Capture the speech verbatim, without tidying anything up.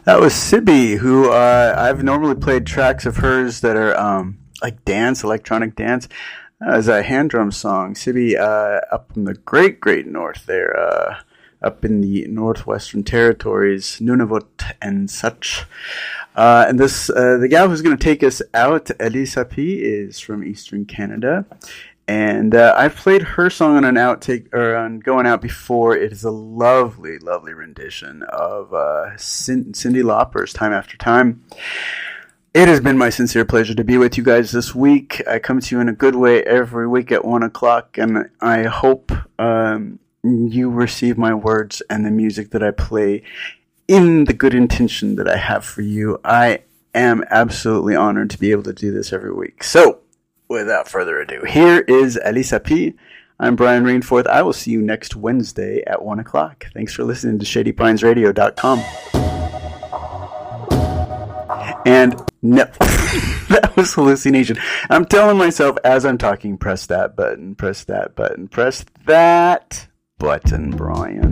That was Sibby, who uh, I've normally played tracks of hers that are um, like dance, electronic dance, as a hand drum song. Sibby uh, up in the great, great north there, uh, up in the Northwestern Territories, Nunavut and such. Uh, and this, uh, the gal who's going to take us out, Elisa P, is from Eastern Canada. And uh, I've played her song on an outtake or on Going Out before. It is a lovely, lovely rendition of uh, Cyndi Lauper's Time After Time. It has been my sincere pleasure to be with you guys this week. I come to you in a good way every week at one o'clock, and I hope um, you receive my words and the music that I play in the good intention that I have for you. I am absolutely honored to be able to do this every week. So, without further ado, here is Elisa P. I'm Brian Rainforth. I will see you next Wednesday at one o'clock. Thanks for listening to Shady Pines Radio dot com. And no, that was hallucination. I'm telling myself as I'm talking, press that button, press that button, press that button, Brian.